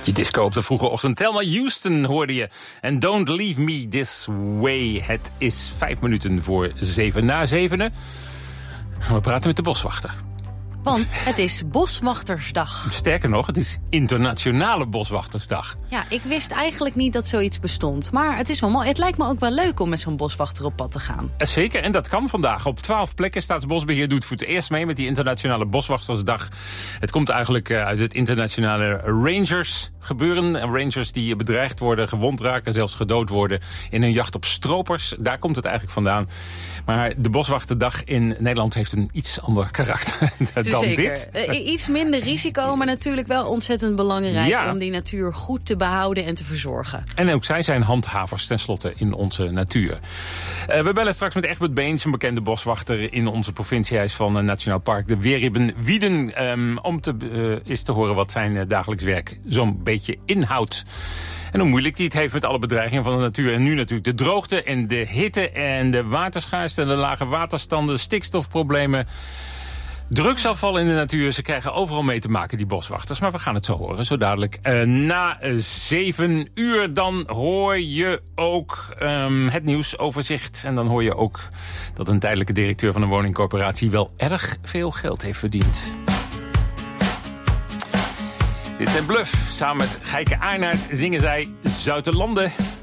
Beetje disco op de vroege ochtend. Thelma Houston hoorde je. En Don't Leave Me This Way. Het is 5 minuten voor 7 na 7. We praten met de boswachter. Want het is Boswachtersdag. Sterker nog, het is Internationale Boswachtersdag. Ja, ik wist eigenlijk niet dat zoiets bestond. Maar het is wel mooi. Het lijkt me ook wel leuk om met zo'n boswachter op pad te gaan. Zeker, en dat kan vandaag. Op 12 plekken. Staatsbosbeheer doet voor het eerst mee met die Internationale Boswachtersdag. Het komt eigenlijk uit het internationale Rangers gebeuren. Rangers die bedreigd worden, gewond raken, zelfs gedood worden in een jacht op stropers. Daar komt het eigenlijk vandaan. Maar de Boswachterdag in Nederland heeft een iets ander karakter dan Zeker. dit. Iets minder risico, maar natuurlijk wel ontzettend belangrijk om die natuur goed te behouden en te verzorgen. En ook zij zijn handhavers tenslotte in onze natuur. We bellen straks met Egbert Beens, een bekende boswachter in onze provincie. Hij is van Nationaal Park de Weerribben-Wieden. Om eens te horen wat zijn dagelijks werk zo'n beetje inhoudt. En hoe moeilijk die het heeft met alle bedreigingen van de natuur. En nu natuurlijk de droogte en de hitte en de waterschaarste en de lage waterstanden, stikstofproblemen. Drugsafval in de natuur, ze krijgen overal mee te maken, die boswachters. Maar we gaan het zo horen, zo dadelijk. Na 7 uur dan hoor je ook het nieuwsoverzicht. En dan hoor je ook dat een tijdelijke directeur van een woningcorporatie wel erg veel geld heeft verdiend. Dit zijn Bluff. Samen met Geike Aarnaert zingen zij Zuiderlanden.